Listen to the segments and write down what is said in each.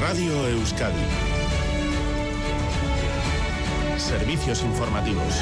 Radio Euskadi. Servicios informativos.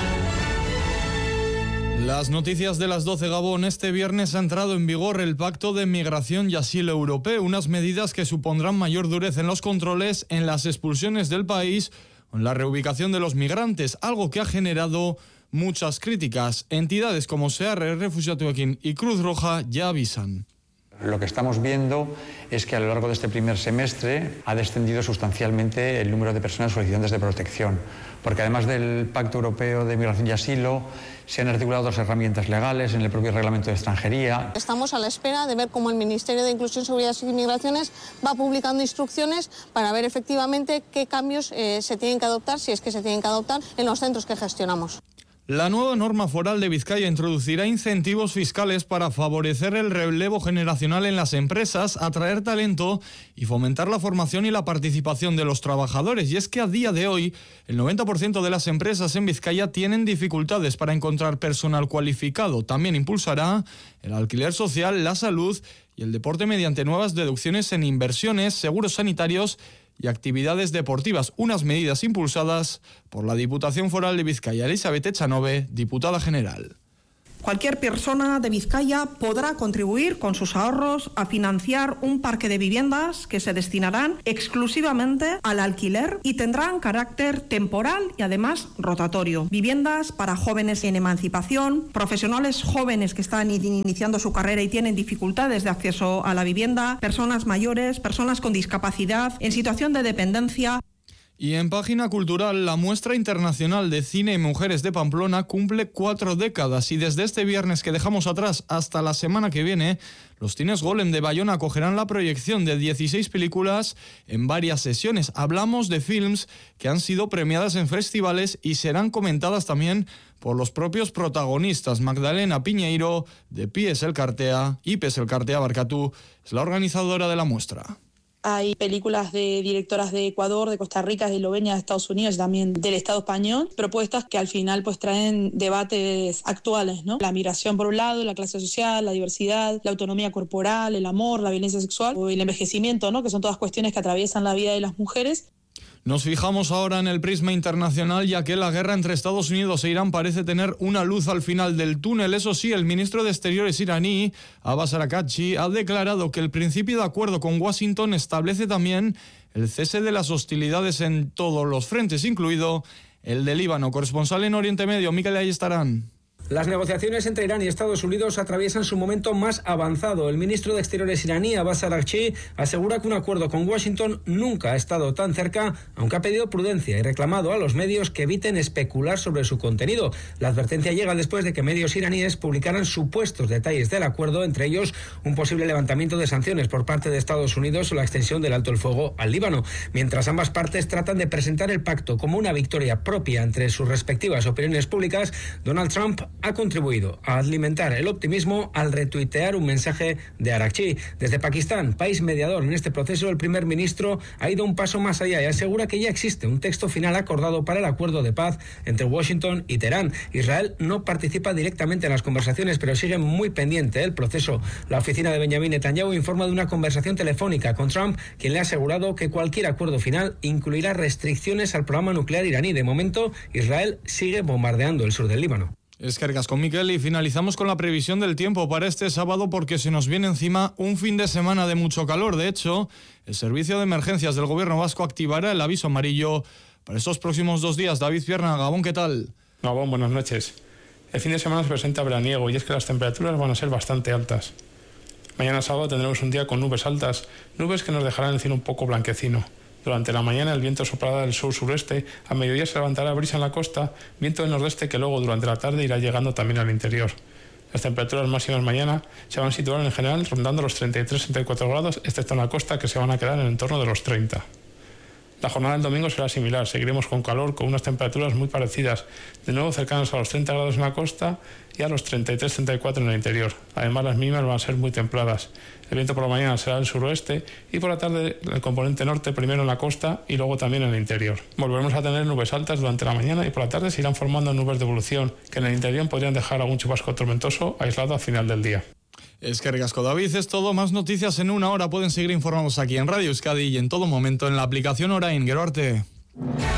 Las noticias de las 12, Gabón. Este viernes ha entrado en vigor el Pacto de Migración y Asilo Europeo, unas medidas que supondrán mayor dureza en los controles, en las expulsiones del país o en la reubicación de los migrantes, algo que ha generado muchas críticas. Entidades como SEARRE, Refuxiatuekin y Cruz Roja ya avisan. Lo que estamos viendo es que a lo largo de este primer semestre ha descendido sustancialmente el número de personas solicitantes de protección, porque además del Pacto Europeo de Migración y Asilo, se han articulado otras herramientas legales en el propio Reglamento de Extranjería. Estamos a la espera de ver cómo el Ministerio de Inclusión, Seguridad y Migraciones va publicando instrucciones para ver efectivamente qué cambios se tienen que adoptar, si es que se tienen que adoptar, en los centros que gestionamos. La nueva norma foral de Vizcaya introducirá incentivos fiscales para favorecer el relevo generacional en las empresas, atraer talento y fomentar la formación y la participación de los trabajadores. Y es que a día de hoy, el 90% de las empresas en Vizcaya tienen dificultades para encontrar personal cualificado. También impulsará el alquiler social, la salud y el deporte mediante nuevas deducciones en inversiones, seguros sanitarios y actividades deportivas, unas medidas impulsadas por la Diputación Foral de Vizcaya. Elizabeth Echanove, diputada general. Cualquier persona de Vizcaya podrá contribuir con sus ahorros a financiar un parque de viviendas que se destinarán exclusivamente al alquiler y tendrán carácter temporal y además rotatorio. Viviendas para jóvenes en emancipación, profesionales jóvenes que están iniciando su carrera y tienen dificultades de acceso a la vivienda, personas mayores, personas con discapacidad, en situación de dependencia. Y en página cultural, la Muestra Internacional de Cine y Mujeres de Pamplona cumple 4 décadas y desde este viernes que dejamos atrás hasta la semana que viene, los cines Golem de Bayona acogerán la proyección de 16 películas en varias sesiones. Hablamos de films que han sido premiadas en festivales y serán comentadas también por los propios protagonistas. Magdalena Piñeiro, de Pies Elkartea y Pies Elkartea Barkatu, es la organizadora de la muestra. Hay películas de directoras de Ecuador, de Costa Rica, de Eslovenia, de Estados Unidos y también del Estado español, propuestas que al final pues traen debates actuales, ¿no? La migración por un lado, la clase social, la diversidad, la autonomía corporal, el amor, la violencia sexual o el envejecimiento, ¿no? Que son todas cuestiones que atraviesan la vida de las mujeres. Nos fijamos ahora en el prisma internacional, ya que la guerra entre Estados Unidos e Irán parece tener una luz al final del túnel. Eso sí, el ministro de Exteriores iraní, Abbas Araghchi, ha declarado que el principio de acuerdo con Washington establece también el cese de las hostilidades en todos los frentes, incluido el de Líbano. Corresponsal en Oriente Medio, Mikel Ayestarán. Las negociaciones entre Irán y Estados Unidos atraviesan su momento más avanzado. El ministro de Exteriores iraní, Abbas Araghchi, asegura que un acuerdo con Washington nunca ha estado tan cerca, aunque ha pedido prudencia y reclamado a los medios que eviten especular sobre su contenido. La advertencia llega después de que medios iraníes publicaran supuestos detalles del acuerdo, entre ellos un posible levantamiento de sanciones por parte de Estados Unidos o la extensión del alto el fuego al Líbano. Mientras ambas partes tratan de presentar el pacto como una victoria propia entre sus respectivas opiniones públicas, Donald Trump ha contribuido a alimentar el optimismo al retuitear un mensaje de Araghchi. Desde Pakistán, país mediador en este proceso, el primer ministro ha ido un paso más allá y asegura que ya existe un texto final acordado para el acuerdo de paz entre Washington y Teherán. Israel no participa directamente en las conversaciones, pero sigue muy pendiente del proceso. La oficina de Benjamin Netanyahu informa de una conversación telefónica con Trump, quien le ha asegurado que cualquier acuerdo final incluirá restricciones al programa nuclear iraní. De momento, Israel sigue bombardeando el sur del Líbano. Escargas con Miquel y finalizamos con la previsión del tiempo para este sábado porque se nos viene encima un fin de semana de mucho calor. De hecho, el Servicio de Emergencias del Gobierno Vasco activará el aviso amarillo para estos próximos 2 días. David Pierna, Gabón, ¿qué tal? Gabón, buenas noches. El fin de semana se presenta veraniego y es que las temperaturas van a ser bastante altas. Mañana sábado tendremos un día con nubes altas, nubes que nos dejarán el cielo un poco blanquecino. Durante la mañana el viento soplará del sur-sureste, a mediodía se levantará brisa en la costa, viento del nordeste que luego durante la tarde irá llegando también al interior. Las temperaturas máximas mañana se van a situar en general rondando los 33-34 grados, excepto en la costa que se van a quedar en el entorno de los 30. La jornada del domingo será similar, seguiremos con calor, con unas temperaturas muy parecidas, de nuevo cercanas a los 30 grados en la costa y a los 33-34 en el interior. Además las mínimas van a ser muy templadas. El viento por la mañana será del suroeste y por la tarde el componente norte, primero en la costa y luego también en el interior. Volveremos a tener nubes altas durante la mañana y por la tarde se irán formando nubes de evolución que en el interior podrían dejar algún chubasco tormentoso aislado al final del día. Es que ricasco, David, es todo. Más noticias en una hora. Pueden seguir informados aquí en Radio Euskadi y en todo momento en la aplicación Orain. Gero arte.